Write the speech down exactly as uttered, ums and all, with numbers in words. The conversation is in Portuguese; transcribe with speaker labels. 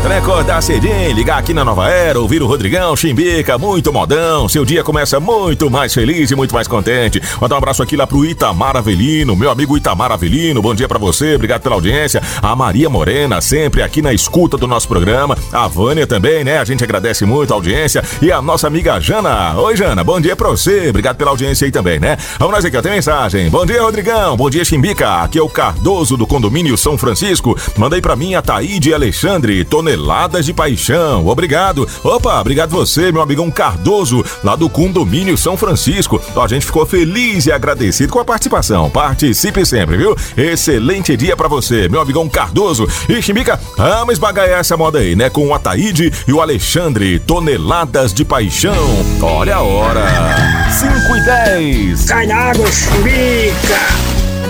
Speaker 1: Pra acordar cedinho, ligar aqui na Nova Era, ouvir o Rodrigão, Chimbica, muito modão. Seu dia começa muito mais feliz e muito mais contente. Mandar um abraço aqui lá pro Itamar Avelino, meu amigo Itamar Avelino. Bom dia pra você, obrigado pela audiência. A Maria Morena, sempre aqui na escuta do nosso programa. A Vânia também, né? A gente agradece muito a audiência. E a nossa amiga Jana. Oi, Jana, bom dia pra você. Obrigado pela audiência aí também, né? Vamos nós aqui, ó, tem mensagem. Bom dia, Rodrigão. Bom dia, Chimbica. Aqui é o Cardoso do Condomínio São Francisco. Mandei pra mim a Taíde Alexandre, toneladas de paixão. Obrigado. Opa, obrigado você, meu amigão Cardoso, lá do Condomínio São Francisco. Ó, a gente ficou feliz e agradecido com a participação. Participe sempre, viu? Excelente dia pra você, meu amigão Cardoso. E Chimbica, vamos esbagaiar essa moda aí, né? Com o Ataíde e o Alexandre, toneladas de paixão. Olha a hora. cinco e dez.
Speaker 2: Cai na água, Chimbica.